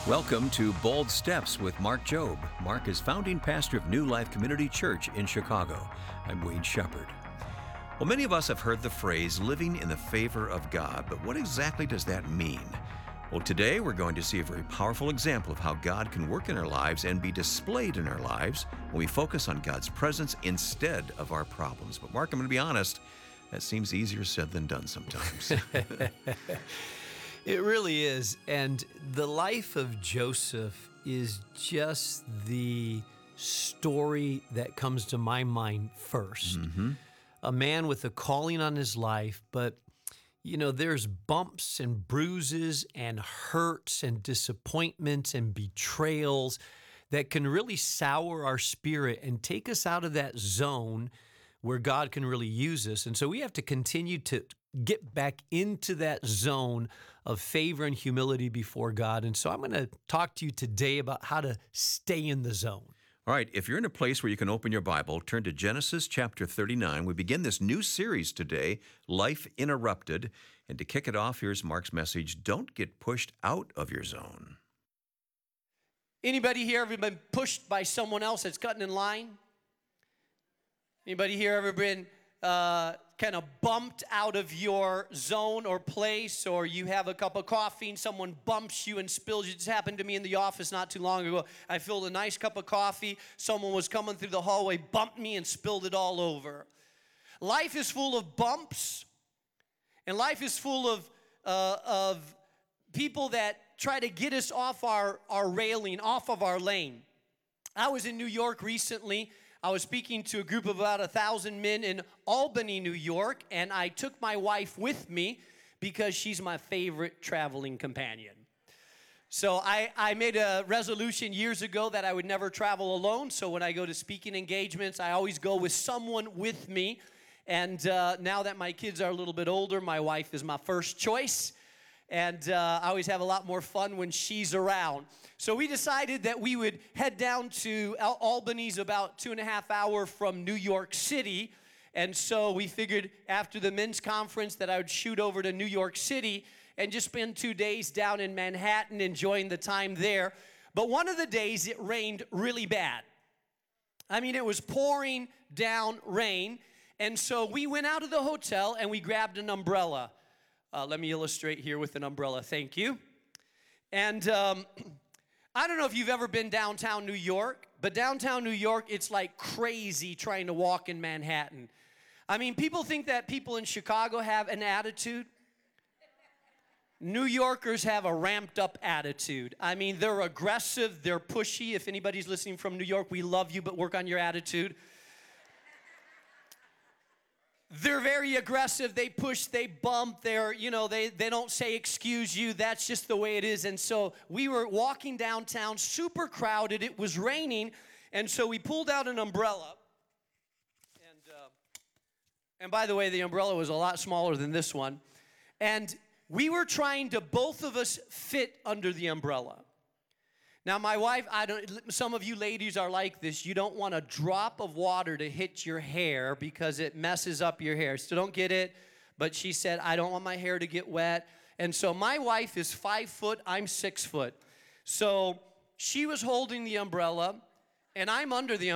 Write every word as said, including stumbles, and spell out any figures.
Welcome to Bold Steps with Mark Jobe. Mark is founding pastor of New Life Community Church in Chicago. I'm Wayne Shepherd. Well, many of us have heard the phrase living in the favor of God, but what exactly does that mean? Well, today we're going to see a very powerful example of how God can work in our lives and be displayed in our lives when we focus on God's presence instead of our problems. But Mark, I'm going to be honest, that seems easier said than done sometimes. It really is. And the life of Joseph is just the story that comes to my mind first. Mm-hmm. A man with a calling on his life, but you know, there's bumps and bruises and hurts and disappointments and betrayals that can really sour our spirit and take us out of that zone where God can really use us. And so we have to continue to get back into that zone of favor and humility before God. And so I'm going to talk to you today about how to stay in the zone. All right, if you're in a place where you can open your Bible, turn to Genesis chapter thirty-nine. We begin this new series today, Life Interrupted. And to kick it off, here's Mark's message, don't get pushed out of your zone. Anybody here ever been pushed by someone else that's cutting in line? Anybody here ever been uh, kind of bumped out of your zone or place, or you have a cup of coffee and someone bumps you and spills you? It just happened to me in the office not too long ago. I filled a nice cup of coffee. Someone was coming through the hallway, bumped me and spilled it all over. Life is full of bumps, and life is full of, uh, of people that try to get us off our, our railing, off of our lane. I was in New York recently. I was speaking to a group of about a thousand men in Albany, New York, and I took my wife with me because she's my favorite traveling companion. So I, I made a resolution years ago that I would never travel alone. So when I go to speaking engagements, I always go with someone with me. And uh, now that my kids are a little bit older, my wife is my first choice. And uh, I always have a lot more fun when she's around. So we decided that we would head down to Al- Albany's about two and a half hour from New York City. And so we figured after the men's conference that I would shoot over to New York City and just spend two days down in Manhattan enjoying the time there. But one of the days it rained really bad. I mean, it was pouring down rain. And so we went out of the hotel and we grabbed an umbrella. Uh, let me illustrate here with an umbrella. Thank you. And um, I don't know if you've ever been downtown New York, but downtown New York, it's like crazy trying to walk in Manhattan. I mean, people think that people in Chicago have an attitude. New Yorkers have a ramped up attitude. I mean, they're aggressive, they're pushy. If anybody's listening from New York, we love you, but work on your attitude. They're very aggressive. They push, they bump. They're, you know, they, they don't say excuse you. That's just the way it is. And so we were walking downtown, super crowded. It was raining. And so we pulled out an umbrella. And, uh, and by the way, the umbrella was a lot smaller than this one. And we were trying to, both of us, fit under the umbrella. Now, my wife, I don't. Some of you ladies are like this. You don't want a drop of water to hit your hair because it messes up your hair. So don't get it. But she said, I don't want my hair to get wet. And so my wife is five foot. I'm six foot. So she was holding the umbrella, and I'm under the umbrella.